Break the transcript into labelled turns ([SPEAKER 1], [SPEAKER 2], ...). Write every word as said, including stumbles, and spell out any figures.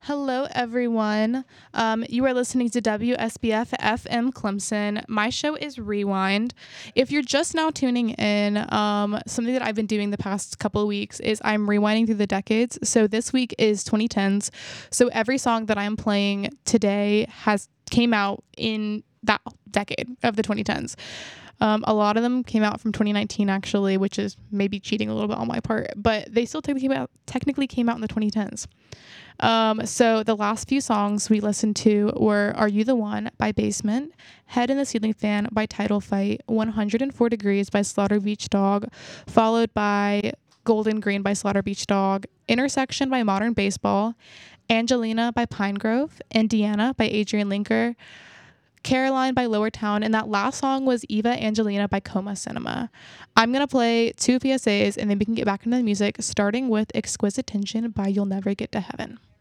[SPEAKER 1] Hello, everyone. Um, you are listening to W S B F F M Clemson. My show is Rewind. If you're just now tuning in, um, something that I've been doing the past couple of weeks is I'm rewinding through the decades. So this week is twenty tens. So every song that I'm playing today has came out in that decade of the twenty tens. Um, a lot of them came out from twenty nineteen, actually, which is maybe cheating a little bit on my part, but they still technically came out, technically came out in the twenty tens. Um, so the last few songs we listened to were Are You the One by Basement, Head in the Ceiling Fan by Title Fight, one hundred four Degrees by Slaughter Beach Dog, followed by Golden Green by Slaughter Beach Dog, Intersection by Modern Baseball, Angelina by Pinegrove, Indiana by Adrian Linker, Caroline by Lower Town, and that last song was Eva Angelina by Coma Cinema. I'm going to play two P S As and then we can get back into the music, starting with Exquisite Tension by You'll Never Get to Heaven.